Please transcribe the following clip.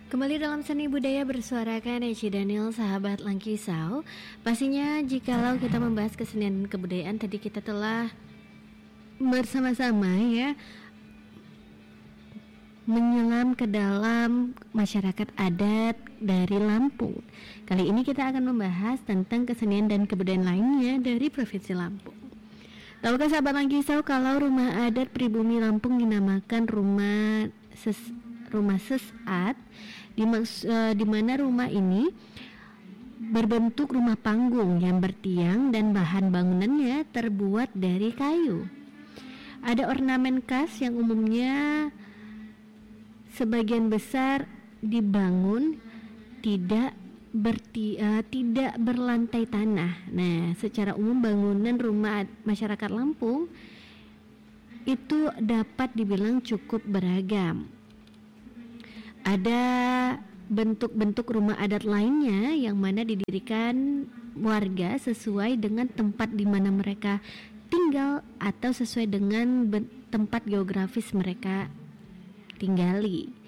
Kembali dalam Seni Budaya Bersuarakan Eci Daniel, sahabat Langkisau. Pastinya jikalau kita membahas kesenian dan kebudayaan, tadi kita telah bersama-sama ya menyelam ke dalam masyarakat adat dari Lampung. Kali ini kita akan membahas tentang kesenian dan kebudayaan lainnya dari Provinsi Lampung. Tahukah sahabat Langkisau kalau rumah adat pribumi Lampung dinamakan rumah sesat, di mana rumah ini berbentuk rumah panggung yang bertiang dan bahan bangunannya terbuat dari kayu. Ada ornamen khas yang umumnya sebagian besar dibangun tidak berlantai tanah. Nah, secara umum bangunan rumah masyarakat Lampung itu dapat dibilang cukup beragam. Ada bentuk-bentuk rumah adat lainnya yang mana didirikan warga sesuai dengan tempat di mana mereka tinggal atau sesuai dengan tempat geografis mereka tinggali.